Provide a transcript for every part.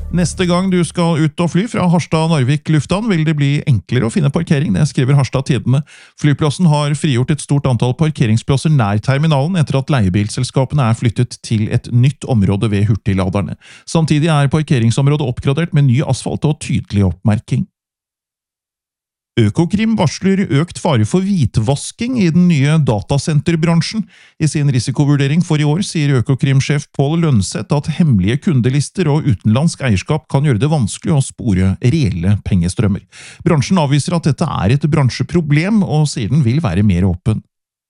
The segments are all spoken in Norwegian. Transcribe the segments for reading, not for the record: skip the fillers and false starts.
Neste gang du skal ut og fly fra Harstad-Narvik lufthavn, vil det bli enklere å finne parkering, det skriver Harstad Tidende. Flyplassen har frigjort et stort antall parkeringsplasser nær terminalen etter at leiebilselskapene er flyttet til et nytt område ved hurtigladerne. Samtidig er parkeringsområdet oppgradert med ny asfalt og tydelig oppmerking. Økokrim varsler økt fare for hvitvasking i den nye datasenterbransjen. I sin risikovurdering for i år sier Økokrim-sjef Pål Lønseth at hemmelige kundelister og utenlandsk eierskap kan gjøre det vanskelig å spore reelle pengestrømmer. Bransjen avviser at dette er et bransjeproblem, og sier den vil være mer åpen.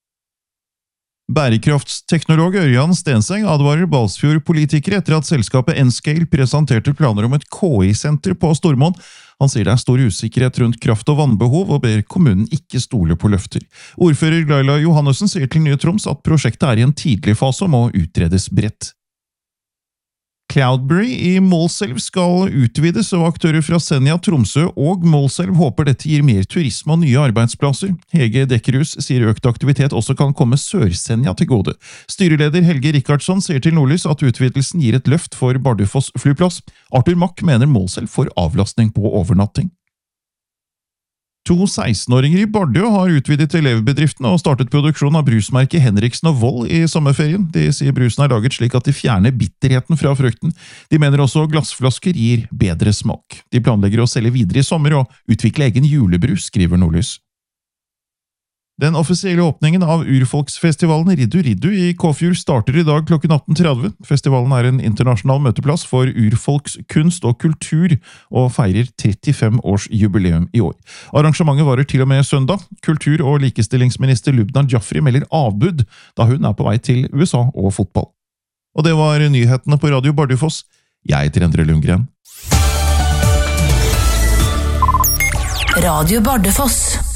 Bærekraftsteknolog Ørjan Stenseng advarer Balsfjord-politikere etter at selskapet Nscale presenterte planer om et KI-senter på Stormoen. Han sier det er stor usikkerhet rundt kraft- og vannbehov, og ber kommunen ikke stole på løfter. Ordfører Laila Johannessen sier til Nye Troms at prosjektet er i en tidlig fase og må utredes bredt. Cloudberry i Målselv skal utvides, og aktører fra Senja, Tromsø og Målselv håper dette gir mer turisme og nye arbeidsplasser. Hege Dekkerhus sier økt aktivitet også kan komme Sør-Senja til gode. Styreleder Helge Rikardson sier til Nordlys at utvidelsen gir et løft for Bardufoss flyplass. Arthur Mack mener Målselv får avlastning på overnatting. 2 16-åringer i Bardø har utvidet elevbedriften og startet produksjon av brusmerket Henriksen og Vold i sommerferien. De sier brusen er laget slik at de fjerner bitterheten fra frukten. De mener også glassflasker gir bedre smak. De planlegger å selge videre i sommer og utvikle egen julebrus, skriver Nordlys. Den offisielle åpningen av urfolksfestivalen Riddu Riddu i Kåfjord starter i dag klokken 18:30. Festivalen er en internasjonal møteplass for urfolkskunst og kultur, og feirer 35 års jubileum i år. Arrangementet varer til og med søndag. Kultur- og likestillingsminister Lubna Jaffri melder avbud, da hun er på vei til USA og fotball. Og det var nyhetene på Radio Bardufoss. Jeg heter Endre Lundgren. Radio Bardufoss.